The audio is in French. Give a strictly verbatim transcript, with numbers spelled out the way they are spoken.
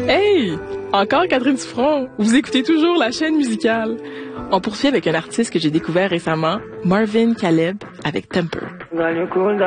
Hey! Encore Catherine Dufresne. Vous écoutez toujours la chaîne musicale. On poursuit avec un artiste que j'ai découvert récemment, Marvin Caleb, avec Temper.